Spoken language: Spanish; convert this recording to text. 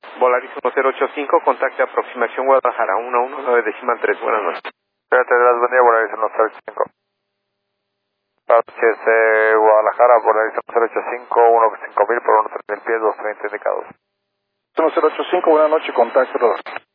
Volaris 1085, contacte aproximación Guadalajara, 119.3, buenas noches. Fíjate, buen día, Volaris 1085. Buenas noches, Guadalajara, Volaris 1085, 15000 por 13000 pies, 230 indicados. 1085, buenas noches, contacto.